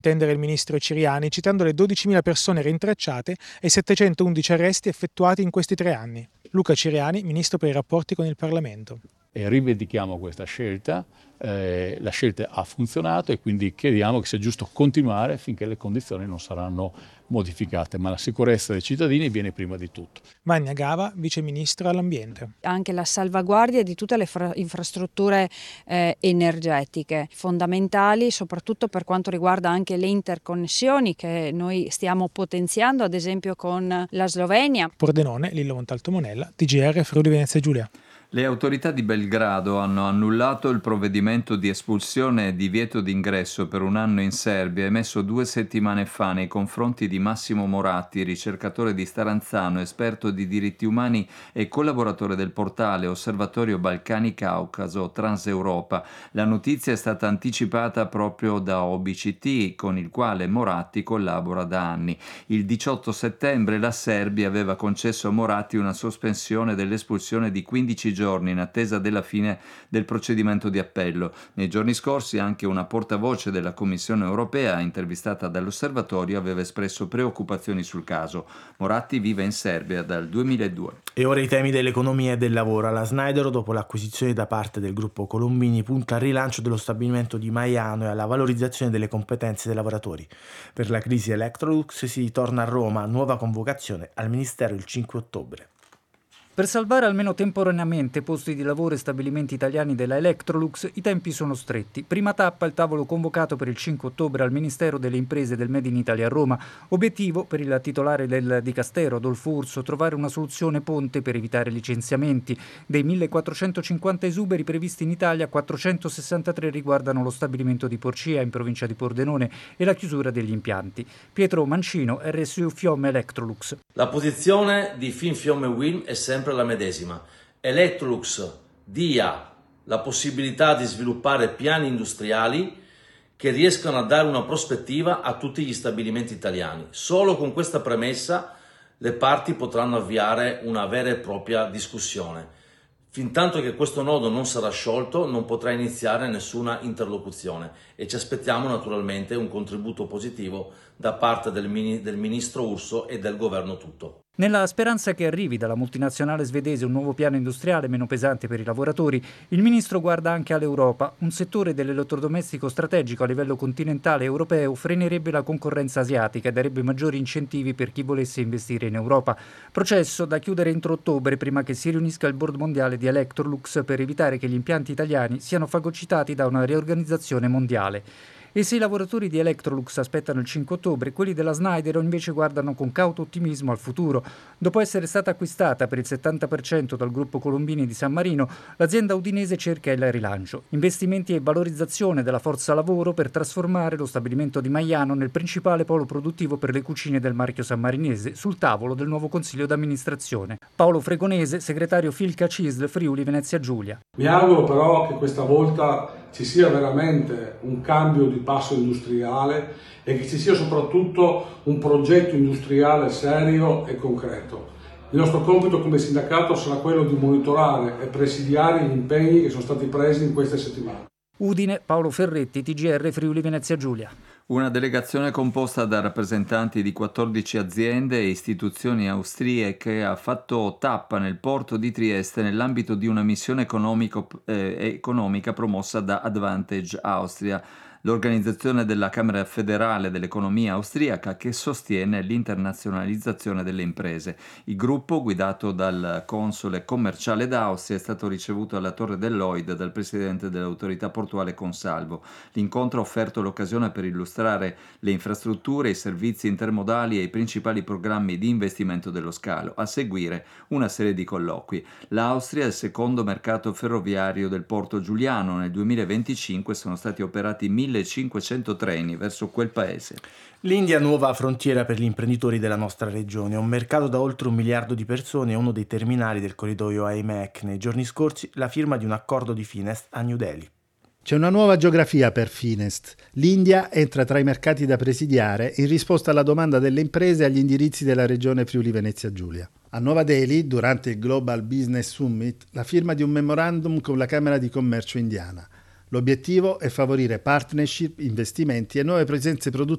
Attendere il ministro Ciriani citando le 12.000 persone rintracciate e 711 arresti effettuati in questi 3 anni. Luca Ciriani, ministro per i rapporti con il Parlamento. E rivendichiamo questa scelta, la scelta ha funzionato e quindi chiediamo che sia giusto continuare finché le condizioni non saranno modificate, ma la sicurezza dei cittadini viene prima di tutto. Magna Gava, vice ministro all'ambiente. Anche la salvaguardia di tutte le infrastrutture energetiche fondamentali, soprattutto per quanto riguarda anche le interconnessioni che noi stiamo potenziando, ad esempio con la Slovenia. Pordenone, Lillo Montalto Monella, TGR Friuli Venezia Giulia. Le autorità di Belgrado hanno annullato il provvedimento di espulsione e divieto d'ingresso per 1 anno in Serbia emesso 2 settimane fa nei confronti di Massimo Moratti, ricercatore di Staranzano, esperto di diritti umani e collaboratore del portale Osservatorio Balcani Caucaso Transeuropa. La notizia è stata anticipata proprio da OBCT, con il quale Moratti collabora da anni. Il 18 settembre la Serbia aveva concesso a Moratti una sospensione dell'espulsione di 15 giorni in attesa della fine del procedimento di appello. Nei giorni scorsi anche una portavoce della Commissione europea, intervistata dall'Osservatorio, aveva espresso preoccupazioni sul caso. Moratti vive in Serbia dal 2002. E ora i temi dell'economia e del lavoro. La Snyder, dopo l'acquisizione da parte del gruppo Colombini, punta al rilancio dello stabilimento di Maiano e alla valorizzazione delle competenze dei lavoratori. Per la crisi Electrolux si torna a Roma, nuova convocazione al Ministero il 5 ottobre. Per salvare almeno temporaneamente posti di lavoro e stabilimenti italiani della Electrolux, i tempi sono stretti. Prima tappa il tavolo convocato per il 5 ottobre al Ministero delle Imprese del Made in Italy a Roma. Obiettivo per il titolare del Dicastero, Adolfo Urso, trovare una soluzione ponte per evitare licenziamenti. Dei 1450 esuberi previsti in Italia, 463 riguardano lo stabilimento di Porcia in provincia di Pordenone e la chiusura degli impianti. Pietro Mancino, RSU Fiume Electrolux. La posizione di Finfiume Wind è sempre la medesima. Electrolux dia la possibilità di sviluppare piani industriali che riescano a dare una prospettiva a tutti gli stabilimenti italiani. Solo con questa premessa le parti potranno avviare una vera e propria discussione. Fintanto che questo nodo non sarà sciolto non potrà iniziare nessuna interlocuzione e ci aspettiamo naturalmente un contributo positivo da parte del ministro Urso e del governo tutto. Nella speranza che arrivi dalla multinazionale svedese un nuovo piano industriale meno pesante per i lavoratori, il ministro guarda anche all'Europa. Un settore dell'elettrodomestico strategico a livello continentale europeo frenerebbe la concorrenza asiatica e darebbe maggiori incentivi per chi volesse investire in Europa. Processo da chiudere entro ottobre prima che si riunisca il board mondiale di Electrolux per evitare che gli impianti italiani siano fagocitati da una riorganizzazione mondiale. E se i lavoratori di Electrolux aspettano il 5 ottobre, quelli della Snyder invece guardano con cauto ottimismo al futuro. Dopo essere stata acquistata per il 70% dal gruppo Colombini di San Marino, l'azienda udinese cerca il rilancio. Investimenti e valorizzazione della forza lavoro per trasformare lo stabilimento di Maiano nel principale polo produttivo per le cucine del marchio sammarinese, sul tavolo del nuovo consiglio d'amministrazione. Paolo Fregonese, segretario Filca CISL Friuli Venezia Giulia. Mi auguro però che questa volta ci sia veramente un cambio di passo industriale e che ci sia soprattutto un progetto industriale serio e concreto. Il nostro compito come sindacato sarà quello di monitorare e presidiare gli impegni che sono stati presi in queste settimane. Udine, Paolo Ferretti, TGR Friuli Venezia Giulia. Una delegazione composta da rappresentanti di 14 aziende e istituzioni austriache ha fatto tappa nel porto di Trieste nell'ambito di una missione economica promossa da Advantage Austria, l'organizzazione della Camera federale dell'economia austriaca che sostiene l'internazionalizzazione delle imprese. Il gruppo, guidato dal console commerciale d'Austria, è stato ricevuto alla Torre del Lloyd dal presidente dell'autorità portuale Consalvo. L'incontro ha offerto l'occasione per illustrare le infrastrutture, i servizi intermodali e i principali programmi di investimento dello scalo. A seguire una serie di colloqui. L'Austria è il secondo mercato ferroviario del Porto Giuliano. Nel 2025 sono stati operati 1500 treni verso quel paese. L'India nuova frontiera per gli imprenditori della nostra regione, un mercato da oltre 1 miliardo di persone e uno dei terminali del corridoio IMEC. Nei giorni scorsi la firma di un accordo di Finest a New Delhi. C'è una nuova geografia per Finest. L'India entra tra i mercati da presidiare in risposta alla domanda delle imprese agli indirizzi della regione Friuli Venezia Giulia. A Nuova Delhi, durante il Global Business Summit, la firma di un memorandum con la Camera di Commercio indiana. L'obiettivo è favorire partnership, investimenti e nuove presenze produttive